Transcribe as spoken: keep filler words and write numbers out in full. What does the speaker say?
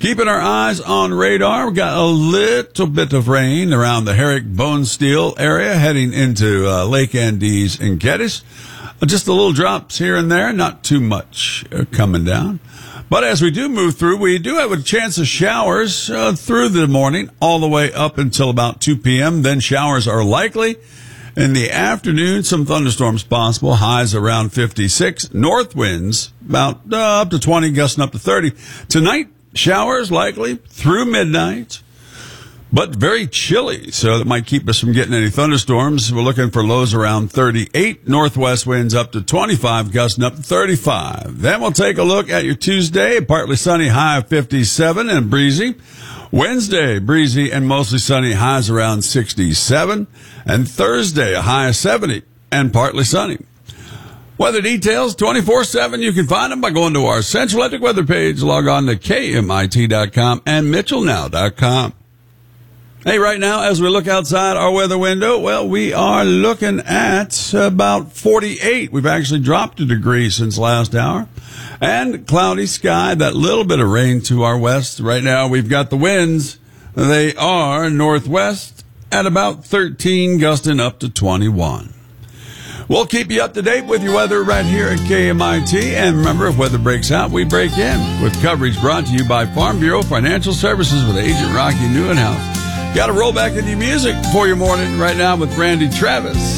Keeping our eyes on radar, we've got a little bit of rain around the Herrick Bone Steel area heading into uh, Lake Andes and Geddes. Uh, just a little drops here and there, not too much uh, coming down. But as we do move through, we do have a chance of showers uh, through the morning, all the way up until about two p.m. Then showers are likely. In the afternoon, some thunderstorms possible, highs around fifty-six. North winds about uh, up to twenty, gusting up to thirty. Tonight, showers likely through midnight, but very chilly, so that might keep us from getting any thunderstorms. We're looking for lows around thirty-eight. Northwest winds up to twenty-five, gusting up to thirty-five. Then we'll take a look at your Tuesday, partly sunny, high of fifty-seven and breezy. Wednesday, breezy and mostly sunny, highs around sixty-seven. And Thursday, a high of seventy and partly sunny. Weather details twenty-four seven. You can find them by going to our Central Electric weather page. Log on to K M I T dot com and Mitchell Now dot com. Hey, right now, as we look outside our weather window, well, we are looking at about forty-eight. We've actually dropped a degree since last hour. And cloudy sky, that little bit of rain to our west. Right now, we've got the winds. They are northwest at about thirteen, gusting up to twenty-one. We'll keep you up to date with your weather right here at K M I T. And remember, if weather breaks out, we break in. With coverage brought to you by Farm Bureau Financial Services with Agent Rocky Neuenhouse. Got to roll back into your music for your morning right now with Randy Travis.